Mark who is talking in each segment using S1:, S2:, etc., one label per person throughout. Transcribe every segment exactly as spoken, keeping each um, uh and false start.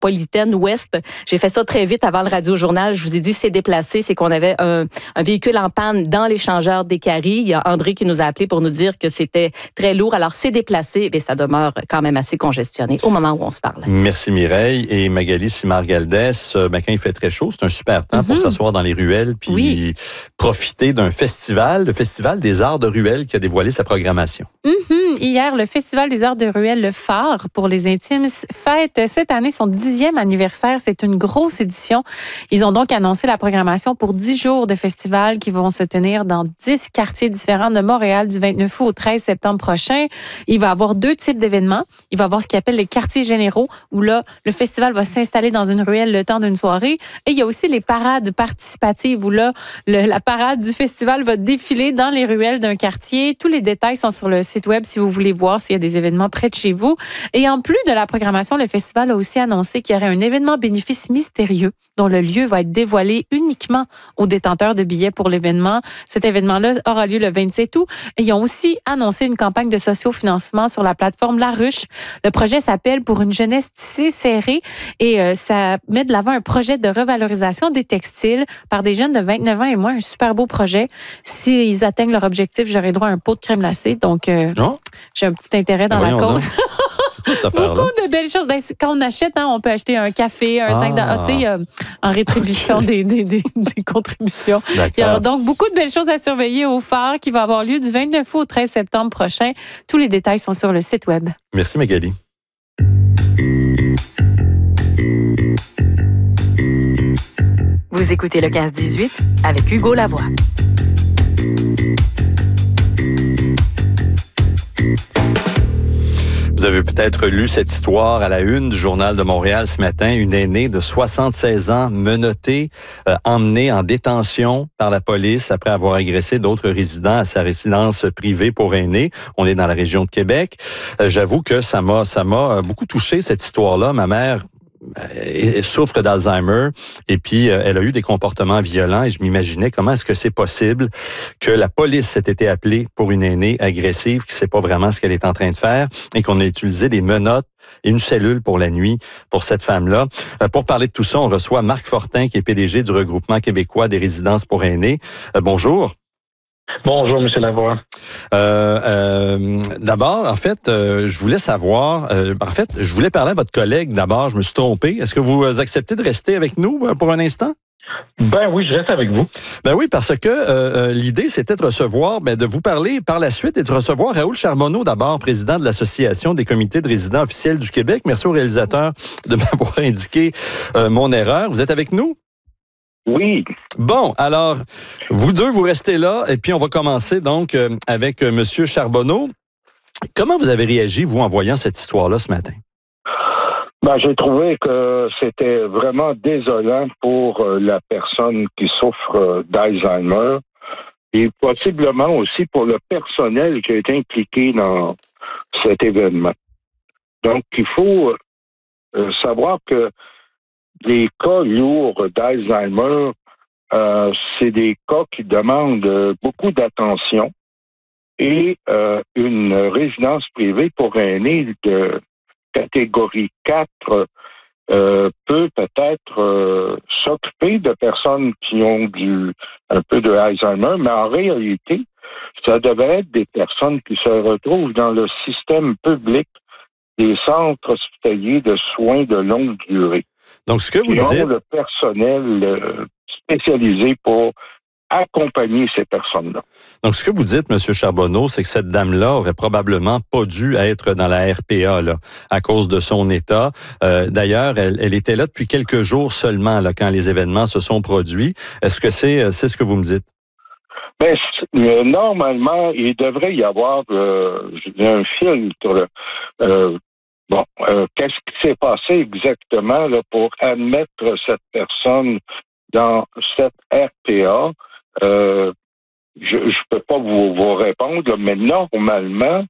S1: métropolitaine ouest. J'ai fait ça très vite avant le radio-journal. Je vous ai dit, c'est déplacé. C'est qu'on avait un, un véhicule en panne dans l'échangeur des Caries. Il y a André qui nous a appelé pour nous dire que c'était très lourd. Alors, c'est déplacé, mais ça demeure quand même assez congestionné au moment où on se parle.
S2: Merci Mireille. Et Magali Simard-Galdès, ben, quand il fait très chaud, c'est un super temps mm-hmm. pour s'asseoir dans les ruelles puis oui. profiter d'un festival, le Festival des arts de ruelles qui a dévoilé sa programmation.
S3: Mm-hmm. Hier, le Festival des arts de ruelles, le phare pour les intimes, fête cette année son dixième anniversaire. C'est une grosse édition. Ils ont donc annoncé la programmation pour dix jours de festival qui vont se tenir dans dix quartiers différents de Montréal du vingt-neuf août au treize septembre prochain. Il va y avoir deux types d'événements. Il va y avoir ce qu'ils appellent les quartiers généraux, où là, le festival va s'installer dans une ruelle le temps d'une soirée. Et il y a aussi les parades participatives, où là, le, la parade du festival va défiler dans les ruelles d'un quartier. Tous les détails sont sur le site web si vous voulez voir s'il y a des événements près de chez vous. Et en plus de la programmation, le festival a aussi annoncé qu'il y aurait un événement bénéfice mystérieux dont le lieu va être dévoilé uniquement aux détenteurs de billets pour l'événement. Cet événement-là aura lieu le vingt-sept août. Et ils ont aussi annoncé une campagne de sociofinancement sur la plateforme La Ruche. Le projet s'appelle « Pour une jeunesse tissée serrée » et euh, ça met de l'avant un projet de revalorisation des textiles par des jeunes de vingt-neuf ans et moins. Un super beau projet. S'ils atteignent leur objectif, j'aurai droit à un pot de crème glacée. Donc, euh, oh. j'ai un petit intérêt dans la cause. Beaucoup de belles choses. Ben, quand on achète, hein, on peut acheter un café, un ah. sac de, tu sais, euh, en rétribution okay. des, des, des, des contributions. D'accord. Il y aura donc beaucoup de belles choses à surveiller au phare qui va avoir lieu du vingt-neuf août au treize septembre prochain. Tous les détails sont sur le site web.
S2: Merci Magali.
S4: Vous écoutez le quinze dix-huit avec Hugo Lavoie.
S2: Vous avez peut-être lu cette histoire à la une du Journal de Montréal ce matin. Une aînée de soixante-seize ans menottée, euh, emmenée en détention par la police après avoir agressé d'autres résidents à sa résidence privée pour aînés. On est dans la région de Québec. Euh, j'avoue que ça m'a, ça m'a beaucoup touché, cette histoire-là. Ma mère Elle souffre d'Alzheimer et puis elle a eu des comportements violents et je m'imaginais comment est-ce que c'est possible que la police ait été appelée pour une aînée agressive qui sait pas vraiment ce qu'elle est en train de faire et qu'on a utilisé des menottes et une cellule pour la nuit pour cette femme-là. Pour parler de tout ça, on reçoit Marc Fortin qui est P D G du Regroupement québécois des résidences pour aînés. Euh, bonjour.
S5: Bonjour, M. Lavoie.
S2: Euh, euh, d'abord, en fait, euh, je voulais savoir, euh, en fait, je voulais parler à votre collègue d'abord, je me suis trompé. Est-ce que vous acceptez de rester avec nous pour un instant?
S5: Ben oui, je reste avec vous.
S2: Ben oui, parce que euh, l'idée, c'était de recevoir, ben, de vous parler par la suite et de recevoir Raoul Charbonneau d'abord, président de l'Association des comités de résidents officiels du Québec. Merci au réalisateur de m'avoir indiqué euh, mon erreur. Vous êtes avec nous?
S5: Oui.
S2: Bon, alors, vous deux, vous restez là, et puis on va commencer donc euh, avec euh, M. Charbonneau. Comment vous avez réagi, vous, en voyant cette histoire-là ce matin?
S6: Ben, j'ai trouvé que c'était vraiment désolant pour euh, la personne qui souffre euh, d'Alzheimer et possiblement aussi pour le personnel qui a été impliqué dans cet événement. Donc, il faut euh, savoir que les cas lourds d'Alzheimer, euh, c'est des cas qui demandent beaucoup d'attention et euh, une résidence privée pour aînés de catégorie quatre euh, peut peut-être euh, s'occuper de personnes qui ont du un peu de Alzheimer, mais en réalité, ça devrait être des personnes qui se retrouvent dans le système public des centres hospitaliers de soins de longue durée.
S2: Donc, ce que vous
S6: Ils
S2: dites...
S6: ont le personnel euh, spécialisé pour accompagner ces personnes-là.
S2: Donc, ce que vous dites, M. Charbonneau, c'est que cette dame-là aurait probablement pas dû être dans la R P A là, à cause de son état. Euh, d'ailleurs, elle, elle était là depuis quelques jours seulement là, quand les événements se sont produits. Est-ce que c'est, c'est ce que vous me dites?
S6: Ben, euh, normalement, il devrait y avoir euh, un filtre. Euh, Bon, euh, qu'est-ce qui s'est passé exactement là, pour admettre cette personne dans cette R P A? Euh, je ne peux pas vous, vous répondre, là, mais normalement,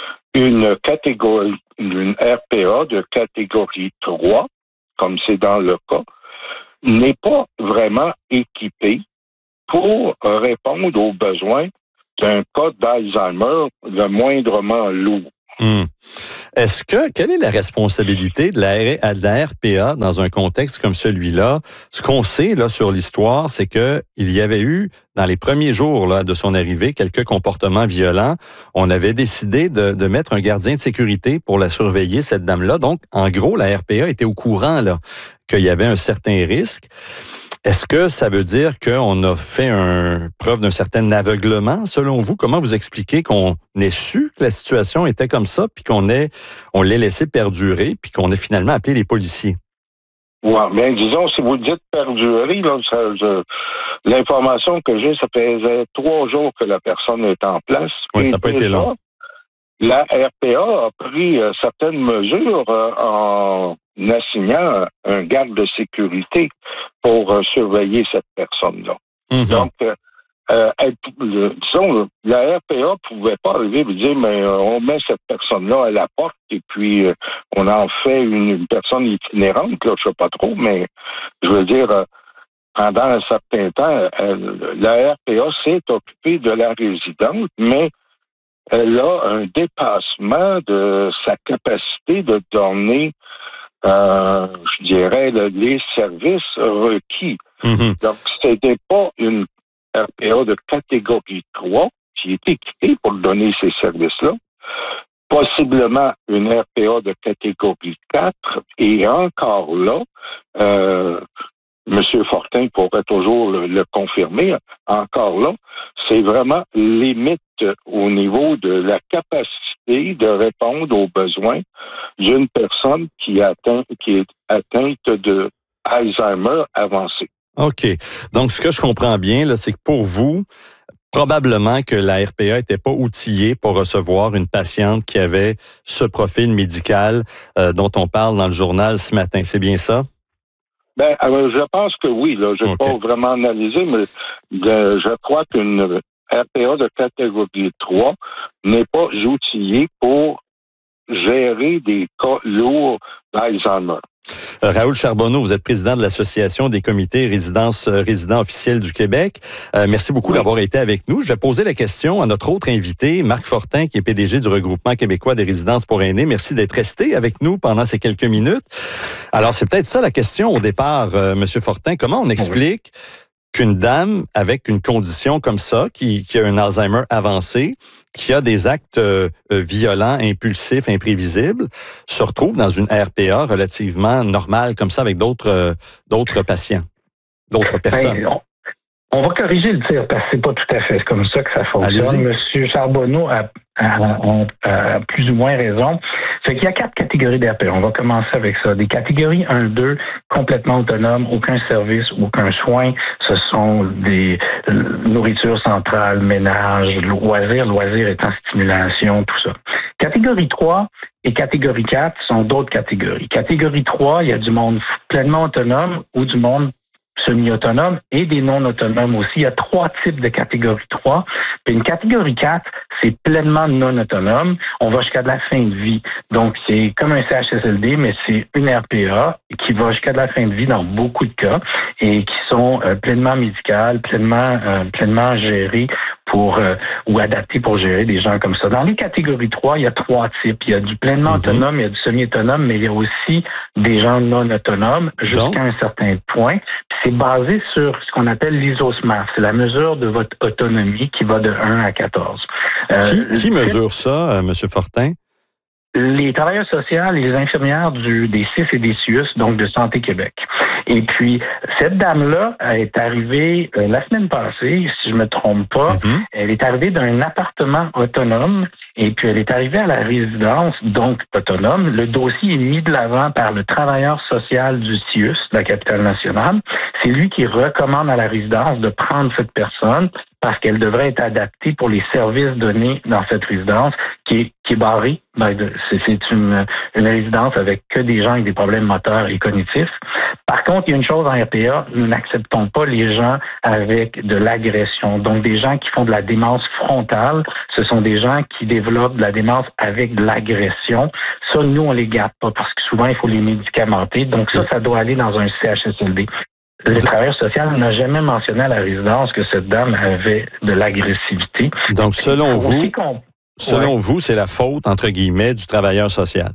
S6: une catégorie, une R P A de catégorie trois, comme c'est dans le cas, n'est pas vraiment équipée pour répondre aux besoins d'un cas d'Alzheimer le moindrement lourd.
S2: Hum. Est-ce que, quelle est la responsabilité de la, de la R P A dans un contexte comme celui-là? Ce qu'on sait là sur l'histoire, c'est que il y avait eu, dans les premiers jours là, de son arrivée, quelques comportements violents. On avait décidé de, de mettre un gardien de sécurité pour la surveiller, cette dame-là. Donc, en gros, la R P A était au courant là, qu'il y avait un certain risque. Est-ce que ça veut dire qu'on a fait un, preuve d'un certain aveuglement, selon vous? Comment vous expliquez qu'on ait su que la situation était comme ça, puis qu'on ait, on l'ait laissé perdurer, puis qu'on ait finalement appelé les policiers?
S6: Oui, bien, disons, si vous dites perdurer, là, ça, je, l'information que j'ai, ça faisait trois jours que la personne est en place.
S2: Oui, ça n'a pas été long.
S6: La R P A a pris euh, certaines mesures euh, en assignant un garde de sécurité pour euh, surveiller cette personne-là. Mm-hmm. Donc, euh, euh, elle, le, disons, la R P A pouvait pas arriver et dire, mais euh, on met cette personne-là à la porte et puis euh, on en fait une, une personne itinérante, là, je sais pas trop, mais je veux dire, euh, pendant un certain temps, euh, la R P A s'est occupée de la résidente, mais elle a un dépassement de sa capacité de donner, euh, je dirais, le, les services requis. Mm-hmm. Donc, c'était pas une R P A de catégorie trois qui est équipée pour donner ces services-là. Possiblement une R P A de catégorie quatre. Et encore là, euh, M. Fortin pourrait toujours le, le confirmer. Encore là, c'est vraiment limite au niveau de la capacité de répondre aux besoins d'une personne qui, atteint, qui est atteinte de Alzheimer avancé.
S2: OK. Donc, ce que je comprends bien, là, c'est que pour vous, probablement que la R P A n'était pas outillée pour recevoir une patiente qui avait ce profil médical euh, dont on parle dans le journal ce matin. C'est bien ça?
S6: Ben, alors, je pense que oui. Là, je n'ai okay. pas vraiment analysé, mais de, je crois qu'une R P A de catégorie trois n'est pas outillée pour gérer des cas lourds d'Alzheimer.
S2: Euh, Raoul Charbonneau, vous êtes président de l'Association des comités résidences, euh, résidents officiels du Québec. Euh, merci beaucoup oui. d'avoir été avec nous. Je vais poser la question à notre autre invité, Marc Fortin, qui est P D G du Regroupement québécois des résidences pour aînés. Merci d'être resté avec nous pendant ces quelques minutes. Alors, c'est peut-être ça la question au départ, euh, Monsieur Fortin. Comment on explique oui. qu'une dame avec une condition comme ça, qui, qui a un Alzheimer avancé, qui a des actes euh, violents, impulsifs, imprévisibles, se retrouve dans une R P A relativement normale comme ça avec d'autres euh, d'autres patients, d'autres personnes?
S7: Ben, on, on va corriger le tir parce que c'est pas tout à fait comme ça que ça fonctionne. Allez-y. Monsieur Charbonneau a, a, a, a plus ou moins raison. Fait qu'il y a quatre catégories d'R P A. On va commencer avec ça. Des catégories un deux, complètement autonomes, aucun service, aucun soin. Ce sont des euh, nourritures centrales, ménage, loisirs, loisirs étant stimulation, tout ça. Catégorie trois et catégorie quatre sont d'autres catégories. Catégorie trois, il y a du monde pleinement autonome ou du monde semi-autonomes et des non-autonomes aussi. Il y a trois types de catégorie trois. Puis une catégorie quatre, c'est pleinement non-autonome. On va jusqu'à de la fin de vie. Donc, c'est comme un C H S L D, mais c'est une R P A qui va jusqu'à de la fin de vie dans beaucoup de cas et qui sont euh, pleinement médicales, pleinement, euh, pleinement gérées pour euh, ou adaptées pour gérer des gens comme ça. Dans les catégories trois, il y a trois types. Il y a du pleinement mm-hmm. autonome, il y a du semi-autonome, mais il y a aussi des gens non autonomes jusqu'à Donc. un certain point. Puis c'est basé sur ce qu'on appelle l'I S O S M A F. C'est la mesure de votre autonomie qui va de un à quatorze.
S2: Euh, qui qui mesure ça, euh, M. Fortin?
S7: Les travailleurs sociaux et les infirmières du, des C I S et des C I U S, donc de Santé Québec. Et puis, cette dame-là est arrivée euh, la semaine passée, si je me trompe pas, mm-hmm. elle est arrivée d'un appartement autonome et puis elle est arrivée à la résidence, donc autonome. Le dossier est mis de l'avant par le travailleur social du C I U S, de la capitale nationale. C'est lui qui recommande à la résidence de prendre cette personne parce qu'elle devrait être adaptée pour les services donnés dans cette résidence qui est, qui est barrée. Ben, c'est, c'est une, une résidence avec que des gens avec des problèmes moteurs et cognitifs. Par contre, il y a une chose en R P A, nous n'acceptons pas les gens avec de l'agression. Donc, des gens qui font de la démence frontale, ce sont des gens qui développent de la démence avec de l'agression. Ça, nous, on les garde pas parce que souvent, il faut les médicamenter. Donc, ça, ça doit aller dans un C H S L D. Le travailleur social n'a jamais mentionné à la résidence que cette dame avait de l'agressivité.
S2: Donc, selon vous, selon
S7: ouais.
S2: vous, c'est la faute, entre guillemets, du travailleur social?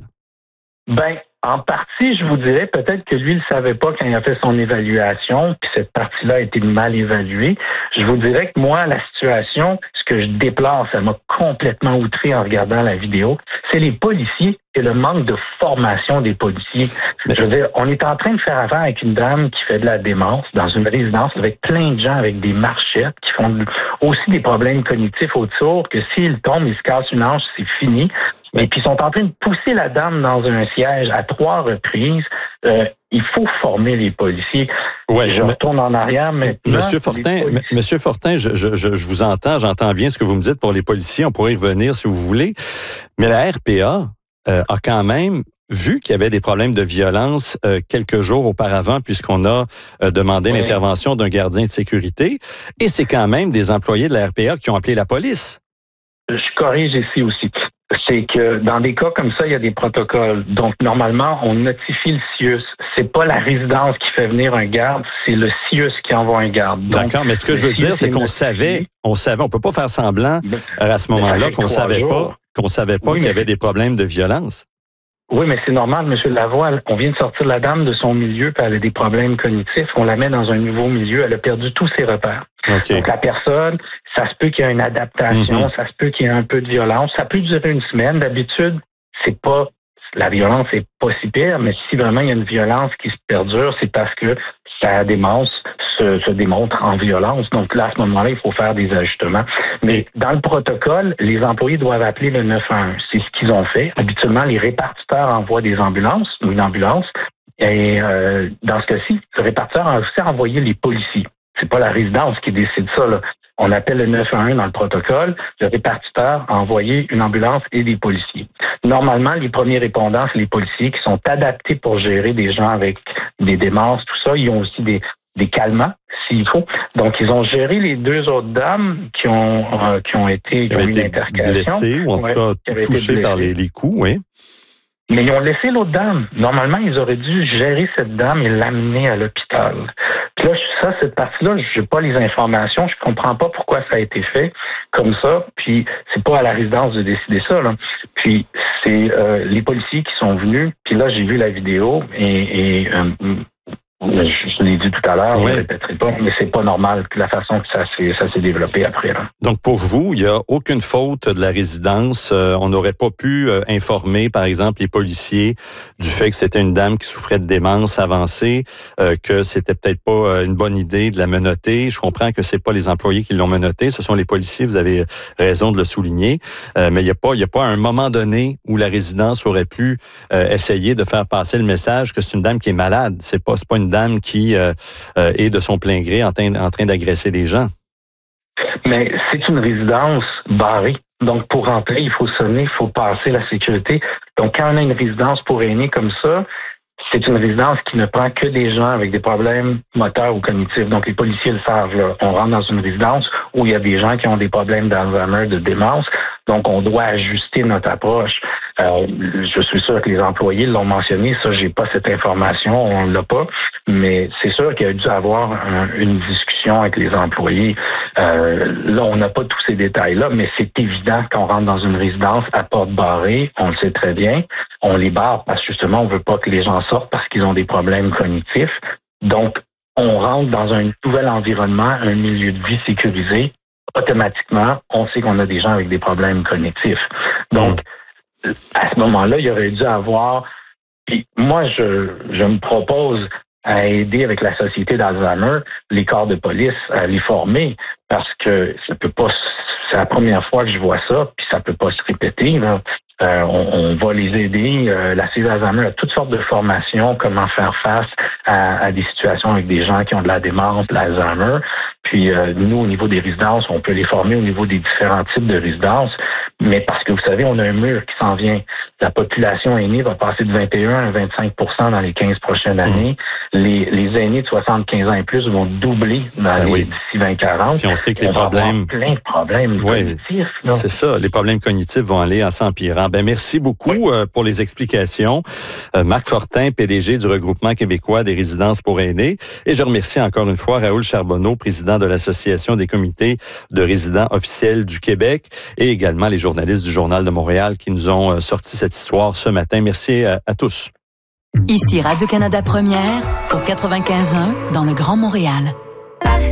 S7: Ben, en partie, je vous dirais peut-être que lui, il ne savait pas quand il a fait son évaluation, puis cette partie-là a été mal évaluée. Je vous dirais que moi, la situation, ce que je déplore, ça m'a complètement outré en regardant la vidéo, c'est les policiers et le manque de formation des policiers. Je veux dire, on est en train de faire affaire avec une dame qui fait de la démence dans une résidence avec plein de gens avec des marchettes qui font aussi des problèmes cognitifs autour, que s'ils tombent, ils se cassent une hanche, c'est fini. Et puis, ils sont en train de pousser la dame dans un siège à trois reprises. Euh, il faut former les policiers.
S2: Ouais,
S7: je retourne en arrière maintenant.
S2: Monsieur Fortin, policiers... Monsieur Fortin, je, je, je, je vous entends, j'entends bien ce que vous me dites pour les policiers. On pourrait y revenir si vous voulez. Mais la R P A euh, a quand même vu qu'il y avait des problèmes de violence euh, quelques jours auparavant, puisqu'on a euh, demandé oui. l'intervention d'un gardien de sécurité. Et c'est quand même des employés de la R P A qui ont appelé la police.
S7: Je corrige ici aussi. C'est que dans des cas comme ça, il y a des protocoles. Donc, normalement, on notifie le C I U S. C'est pas la résidence qui fait venir un garde, c'est le C I U S qui envoie un garde. Donc,
S2: d'accord, mais ce que je veux dire, c'est qu'on savait, on savait, on peut pas faire semblant à ce moment-là qu'on savait pas, qu'on savait pas oui, qu'il y avait des problèmes de violence.
S7: Oui, mais c'est normal, M. Lavoie. On vient de sortir la dame de son milieu, puis elle a des problèmes cognitifs. On la met dans un nouveau milieu. Elle a perdu tous ses repères. Okay. Donc, la personne, ça se peut qu'il y ait une adaptation, mm-hmm. ça se peut qu'il y ait un peu de violence. Ça peut durer une semaine. D'habitude, c'est pas, la violence est pas si pire, mais si vraiment il y a une violence qui se perdure, c'est parce que sa démence se, se démontre en violence. Donc là, à ce moment-là, il faut faire des ajustements. Mais dans le protocole, les employés doivent appeler le neuf un un. C'est ce qu'ils ont fait. Habituellement, les répartiteurs envoient des ambulances ou une ambulance. Et euh, dans ce cas-ci, le répartiteur a aussi envoyé les policiers. C'est pas la résidence qui décide ça, là. On appelle le neuf un un dans le protocole. Le répartiteur a envoyé une ambulance et des policiers. Normalement, les premiers répondants, c'est les policiers qui sont adaptés pour gérer des gens avec des démences, tout ça. Ils ont aussi des, des calmants, s'il faut. Donc, ils ont géré les deux autres dames qui ont, euh, qui ont été, qui ont eu une intercation.
S2: Blessées, ou en tout ouais, cas touchées par les, les coups, oui.
S7: Mais ils ont laissé l'autre dame. Normalement, ils auraient dû gérer cette dame et l'amener à l'hôpital. Puis là, ça, cette partie-là, je n'ai pas les informations. Je comprends pas pourquoi ça a été fait comme ça. Puis c'est pas à la résidence de décider ça, là. Puis c'est euh, les policiers qui sont venus. Puis là, j'ai vu la vidéo et, et euh, je l'ai dit tout à l'heure, oui. Je ne répéterai pas, mais c'est pas normal que la façon que ça s'est, ça s'est développé après. Là.
S2: Donc, pour vous, il n'y a aucune faute de la résidence. Euh, on n'aurait pas pu euh, informer, par exemple, les policiers du fait que c'était une dame qui souffrait de démence avancée, euh, que c'était peut-être pas une bonne idée de la menotter. Je comprends que c'est pas les employés qui l'ont menottée, ce sont les policiers, vous avez raison de le souligner. Euh, mais il n'y a pas, il y a pas un moment donné où la résidence aurait pu euh, essayer de faire passer le message que c'est une dame qui est malade. C'est pas, c'est pas une dame qui euh, euh, est de son plein gré en train, en train d'agresser des gens.
S7: Mais c'est une résidence barrée. Donc, pour rentrer, il faut sonner, il faut passer la sécurité. Donc, quand on a une résidence pour aînés comme ça, c'est une résidence qui ne prend que des gens avec des problèmes moteurs ou cognitifs. Donc, les policiers le savent. Là. On rentre dans une résidence où il y a des gens qui ont des problèmes d'Alzheimer, de démence. Donc, on doit ajuster notre approche. Euh, je suis sûr que les employés l'ont mentionné. Ça, j'ai pas cette information. On l'a pas. Mais c'est sûr qu'il y a dû avoir un, une discussion avec les employés. Euh, là, on n'a pas tous ces détails-là, mais c'est évident qu'on rentre dans une résidence à porte barrée. On le sait très bien. On les barre parce que justement, on veut pas que les gens sortent parce qu'ils ont des problèmes cognitifs. Donc, on rentre dans un nouvel environnement, un milieu de vie sécurisé. Automatiquement, on sait qu'on a des gens avec des problèmes cognitifs. Donc, à ce moment-là, il aurait dû avoir... Puis moi, je, je me propose à aider avec la Société d'Alzheimer les corps de police à les former parce que ça peut pas... C'est la première fois que je vois ça, puis ça peut pas se répéter, là. Euh, on, on va les aider. Euh, la C I Alzheimer a toutes sortes de formations, comment faire face à, à des situations avec des gens qui ont de la démence, de l'Alzheimer. Puis euh, nous, au niveau des résidences, on peut les former au niveau des différents types de résidences. Mais parce que vous savez, on a un mur qui s'en vient. La population aînée va passer de vingt et un à vingt-cinq pour cent dans les quinze prochaines années. les, les aînés de soixante-quinze ans et plus vont doubler dans
S2: ben
S7: les,
S2: oui.
S7: d'ici vingt quarante.
S2: Puis on sait que
S7: on
S2: les problèmes...
S7: plein de problèmes
S2: oui,
S7: cognitifs. Là.
S2: C'est ça, les problèmes cognitifs vont aller en s'empirant. Ben merci beaucoup oui. euh, pour les explications. Euh, Marc Fortin, P D G du Regroupement québécois des résidences pour aînés. Et je remercie encore une fois Raoul Charbonneau, président de l'Association des comités de résidents officiels du Québec, et également les journalistes du Journal de Montréal qui nous ont sorti cette histoire ce matin. Merci à, à tous.
S4: Ici Radio-Canada Première, au quatre-vingt-quinze point un, dans le Grand Montréal.